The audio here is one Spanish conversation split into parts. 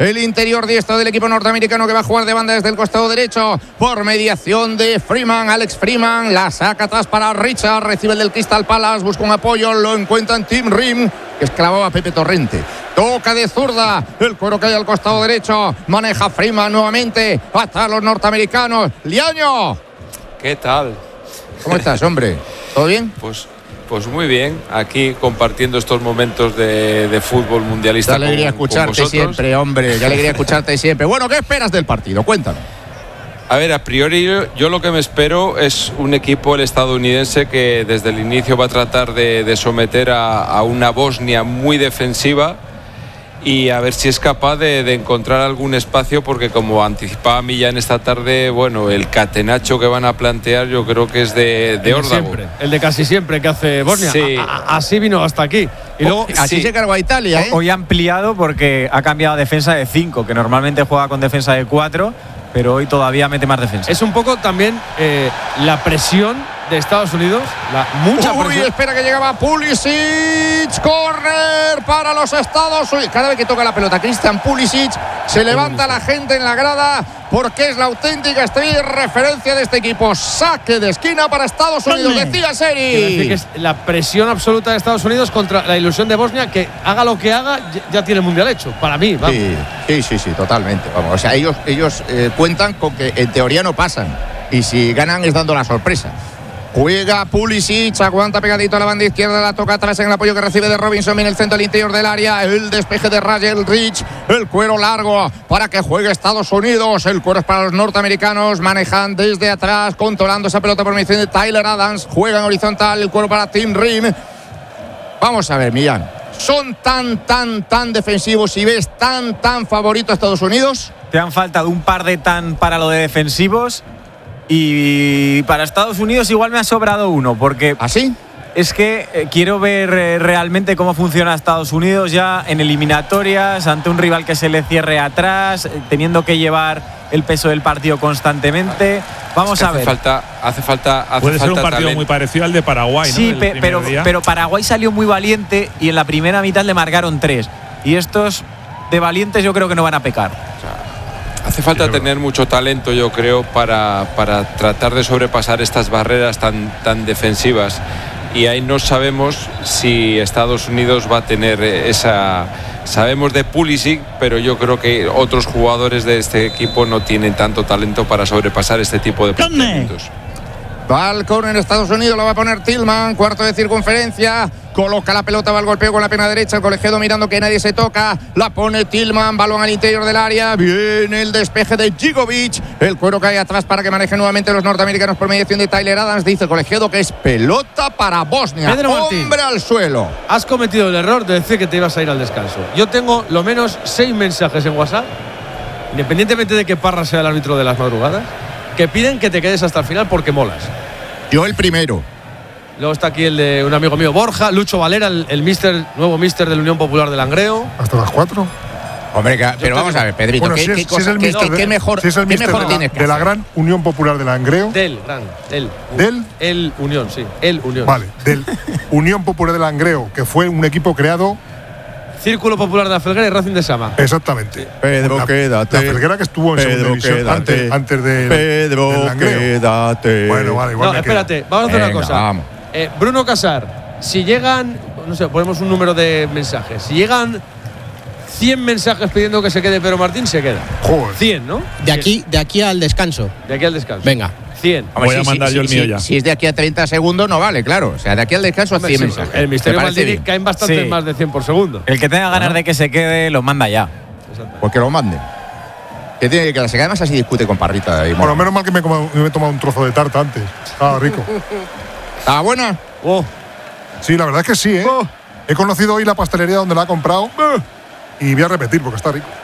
el interior diestro del equipo norteamericano, que va a jugar de banda desde el costado derecho por mediación de Freeman. Alex Freeman la saca atrás para Richard, recibe el del Crystal Palace, busca un apoyo, lo encuentra en Tim Rim, que esclavaba a Pepe Torrente. Toca de zurda, el cuero que hay al costado derecho, maneja Freeman nuevamente, atrás los norteamericanos. Liaño, ¿qué tal? ¿Cómo estás, hombre? ¿Todo bien? Pues muy bien, aquí compartiendo estos momentos de fútbol mundialista. Qué alegría escucharte siempre, hombre, qué alegría escucharte siempre. Bueno, ¿qué esperas del partido? Cuéntame. A ver, a priori yo lo que me espero es un equipo, el estadounidense, que desde el inicio va a tratar de someter a una Bosnia muy defensiva y a ver si es capaz de encontrar algún espacio, porque como anticipaba Millán esta tarde, bueno, el catenacho que van a plantear yo creo que es de órdago. El de casi siempre que hace Bosnia. Sí. Así vino hasta aquí. Y luego así se cargó a Italia, ¿eh? Hoy ha ampliado porque ha cambiado a defensa de 5, que normalmente juega con defensa de 4, pero hoy todavía mete más defensa. Es un poco también la presión de Estados Unidos, mucha presión. Espera que llegaba Pulisic, córner para los Estados Unidos. Cada vez que toca la pelota Christian Pulisic, se levanta la gente en la grada, porque es la auténtica estrella y referencia de este equipo. Saque de esquina para Estados Unidos, decía Seri. Que es la presión absoluta de Estados Unidos contra la ilusión de Bosnia, que haga lo que haga, ya tiene el mundial hecho, para mí. Vamos. Sí, totalmente. Vamos, o sea, ellos cuentan con que en teoría no pasan, y si ganan es dando la sorpresa. Juega Pulisic, aguanta pegadito a la banda izquierda, la toca atrás en el apoyo que recibe de Robinson en el centro del interior del área, el despeje de Ryan Rich, el cuero largo para que juegue Estados Unidos, el cuero es para los norteamericanos, manejan desde atrás, controlando esa pelota por mediación de Tyler Adams, juega en horizontal, el cuero para Tim Rim. Vamos a ver, Millán, ¿son tan defensivos y ves tan favorito a Estados Unidos? Te han faltado un par de para lo de defensivos. Y para Estados Unidos igual me ha sobrado uno, porque ¿así? Es que quiero ver realmente cómo funciona Estados Unidos ya en eliminatorias, ante un rival que se le cierre atrás, teniendo que llevar el peso del partido constantemente. Vamos a ver. Hace falta puede ser un partido talento. Muy parecido al de Paraguay, ¿no? Sí, pero Paraguay salió muy valiente y en la primera mitad le marcaron 3. Y estos de valientes yo creo que no van a pecar. Hace falta tener mucho talento, yo creo, para tratar de sobrepasar estas barreras tan defensivas. Y ahí no sabemos si Estados Unidos va a tener esa. Sabemos de Pulisic, pero yo creo que otros jugadores de este equipo no tienen tanto talento para sobrepasar este tipo de planteamientos. Va al córner en Estados Unidos, lo va a poner Tillman, cuarto de circunferencia, coloca la pelota, va al golpeo con la pierna derecha, el colegiado mirando que nadie se toca, la pone Tillman, balón al interior del área, viene el despeje de Gigovic, el cuero cae atrás para que maneje nuevamente los norteamericanos por mediación de Tyler Adams, dice el colegiado que es pelota para Bosnia. Pedro Martín, hombre al suelo. Has cometido el error de decir que te ibas a ir al descanso. Yo tengo lo menos 6 mensajes en WhatsApp, independientemente de que Parra sea el árbitro de las madrugadas, que piden que te quedes hasta el final porque molas. Yo el primero. Luego está aquí el de un amigo mío, Borja, Lucho Valera, el nuevo mister de la Unión Popular de Langreo. Hasta las 4. Hombre, pero vamos a ver, Pedrito, bueno, ¿qué mejor tienes que de la gran Unión Popular de Langreo? ¿Del? El Unión, sí. El Unión. Vale, del Unión Popular de Langreo, que fue un equipo creado. Círculo Popular de la Felguera y Racing de Sama. Exactamente. Pedro, quédate. La Felguera que estuvo en segunda división antes de Pedro, quédate. Bueno, vale, igual. No, espérate, vamos a hacer una cosa. Vamos. Bruno Casar, si llegan, no sé, ponemos un número de mensajes. Si llegan 100 mensajes pidiendo que se quede Pedro Martín, se queda. Joder. 100, ¿no? De aquí al descanso. De aquí al descanso. Venga. 100. Voy a mandar yo el mío ya. Si es de aquí a 30 segundos, no vale, claro. O sea, de aquí al descanso a 100 mensajes. El misterio Maldini caen bastante más de 100 por segundo. El que tenga ganas de que se quede, lo manda ya. Pues que lo mande. Que tiene que quedarse. Además, así discute con Parrita. Y bueno, menos mal que me he tomado un trozo de tarta antes. Estaba rico. ¿Estaba buena? Sí, la verdad es que sí, ¿eh? He conocido hoy la pastelería donde la ha comprado. Y voy a repetir porque está rico.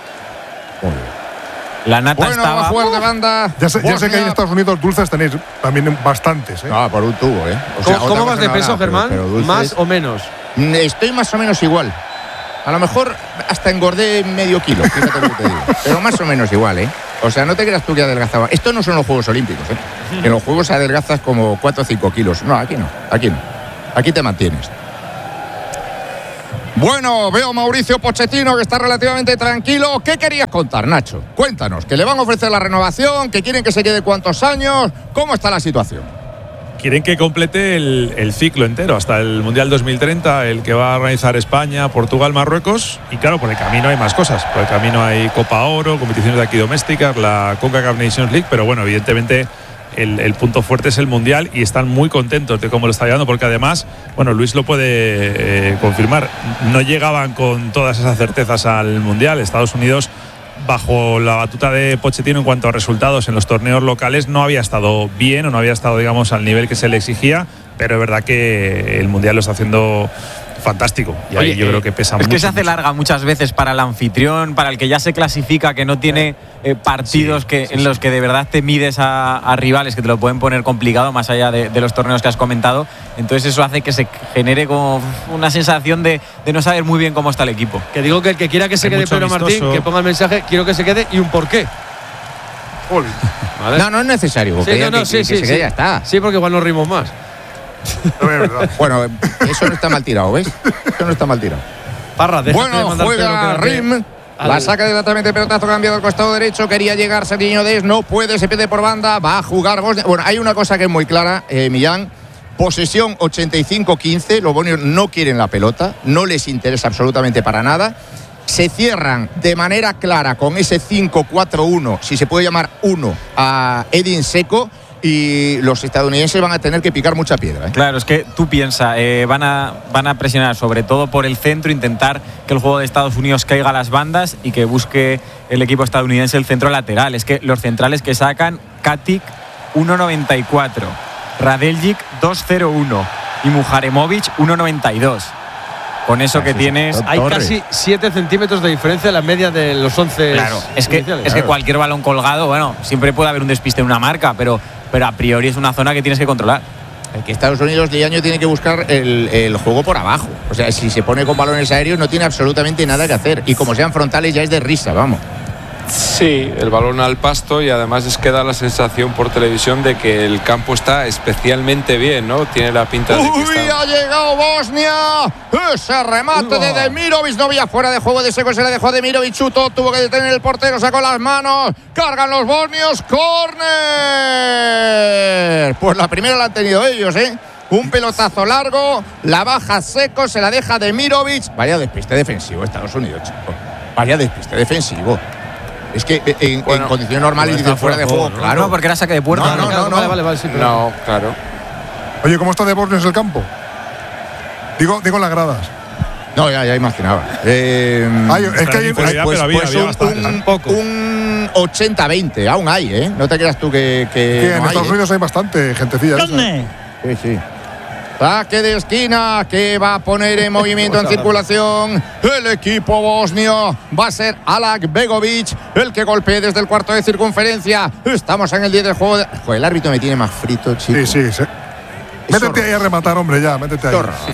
La nata estaba. Va a jugar de banda. Ya sé que ahí en Estados Unidos dulces tenéis también bastantes, ¿eh? No, por un tubo, ¿eh? O sea, ¿Cómo vas de peso, Germán? Pero ¿más o menos? Estoy más o menos igual. A lo mejor hasta engordé medio kilo, fíjate lo que te digo. Pero más o menos igual, ¿eh? O sea, no te creas tú que adelgazaba. Esto no son los Juegos Olímpicos, ¿eh? En los Juegos adelgazas como 4 o 5 kilos. No, aquí no. Aquí te mantienes. Bueno, veo a Mauricio Pochettino que está relativamente tranquilo. ¿Qué querías contar, Nacho? Cuéntanos, que le van a ofrecer la renovación, que quieren que se quede cuántos años. ¿Cómo está la situación? Quieren que complete el ciclo entero hasta el Mundial 2030, el que va a organizar España, Portugal, Marruecos. Y claro, por el camino hay más cosas. Por el camino hay Copa Oro, competiciones de aquí domésticas, la CONCACAF Nations League. Pero bueno, evidentemente el punto fuerte es el Mundial y están muy contentos de cómo lo está llevando, porque además, bueno, Luis lo puede confirmar, no llegaban con todas esas certezas al Mundial. Estados Unidos, bajo la batuta de Pochettino en cuanto a resultados en los torneos locales, no había estado bien o no había estado, digamos, al nivel que se le exigía, pero es verdad que el Mundial lo está haciendo fantástico y ahí yo creo que pesa mucho. Es que se hace larga muchas veces para el anfitrión, para el que ya se clasifica, que no tiene partidos en los que de verdad te mides a rivales que te lo pueden poner complicado, más allá de los torneos que has comentado. Entonces eso hace que se genere como una sensación de no saber muy bien cómo está el equipo. Que digo que el que quiera que se quede Pedro Martín, que ponga el mensaje, quiero que se quede y un porqué. ¿Vale? No es necesario. Sí, que se quede, ya está. Sí, porque igual nos rimos más. Bueno, eso no está mal tirado, ¿ves? Eso no está mal tirado. Parra, bueno, juega Rim. La saca directamente, pelotazo cambiado al costado derecho. Quería llegar Serginho Dest, no puede, se pierde por banda. Va a jugar Bosnia. Bueno, hay una cosa que es muy clara, Millán. Posesión 85-15. Los bosnios no quieren la pelota, no les interesa absolutamente para nada. Se cierran de manera clara con ese 5-4-1, si se puede llamar 1, a Edin Dzeko. Y los estadounidenses van a tener que picar mucha piedra, ¿eh? Claro, es que tú piensas, van a presionar sobre todo por el centro, intentar que el juego de Estados Unidos caiga a las bandas y que busque el equipo estadounidense el centro lateral. Es que los centrales que sacan, Katic 1.94, Radeljic 2.01 y Mujaremovic 1.92. Con eso que tienes, hay casi 7 centímetros de diferencia en la media de los 11. Claro, es que cualquier balón colgado, bueno, siempre puede haber un despiste en una marca, pero a priori es una zona que tienes que controlar. El que Estados Unidos de año tiene que buscar el juego por abajo. O sea, si se pone con balones aéreos no tiene absolutamente nada que hacer. Y como sean frontales ya es de risa, vamos. Sí, el balón al pasto, y además es que da la sensación por televisión de que el campo está especialmente bien, ¿no? Tiene la pinta de que está... ha llegado Bosnia. Ese remate de Demirovic, no había fuera de juego de Dzeko, se le dejó a Demirovic, chutó, tuvo que detener el portero, sacó las manos, cargan los bosnios, córner. Pues la primera la han tenido ellos, ¿eh? Un pelotazo largo, la baja Dzeko, se la deja Demirovic. Vaya despiste defensivo Estados Unidos, chico. Vaya despiste defensivo. Es que en condiciones normales dicen fuera de juego, claro. No, porque era saque de puerta. No. Vale, sí, pero... No, claro. Oye, ¿cómo está de Bosnios el campo? Digo en las gradas. No, ya imaginaba. Es que hay un 80-20, aún hay, ¿eh? No te creas tú que en Estados Unidos hay bastante gentecilla. Sí. Saque de esquina que va a poner en movimiento, en circulación el equipo bosnio. Va a ser Alak Begovic el que golpee desde el cuarto de circunferencia. Estamos en el 10 del juego. Joder, el árbitro me tiene más frito, chico. Sí. Métete ahí a rematar, hombre, ya. Métete ahí.